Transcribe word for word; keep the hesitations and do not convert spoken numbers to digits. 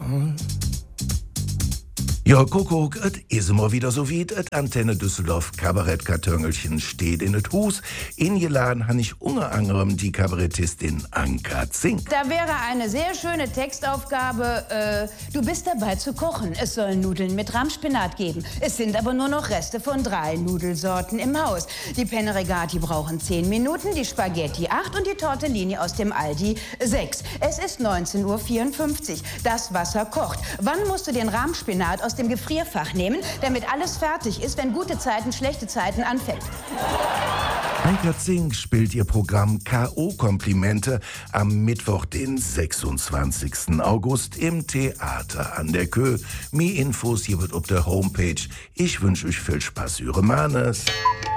Ja, Kuckuck, et is immer wieder so wie et Antenne Düsseldorf Kabarettkartöngelchen steht in et Hus. Ingeladen han ich unter anderem die Kabarettistin Anka Zink. Da wäre eine sehr schöne Textaufgabe, äh, du bist dabei zu kochen. Es soll Nudeln mit Rahmspinat geben. Es sind aber nur noch Reste von drei Nudelsorten im Haus. Die Penne Regati brauchen zehn Minuten, die Spaghetti acht und die Tortellini aus dem Aldi sechs. Es ist neunzehn Uhr vierundfünfzig. Das Wasser kocht. Wann musst du den Rahmspinat aus dem Gefrierfach nehmen, damit alles fertig ist, wenn gute Zeiten, schlechte Zeiten anfängt? Anka Zink spielt ihr Programm K O-Komplimente am Mittwoch, den sechsundzwanzigsten August im Theater an der Kö. Mehr Infos hier wird auf der Homepage. Ich wünsche euch viel Spaß, Ihre Manes.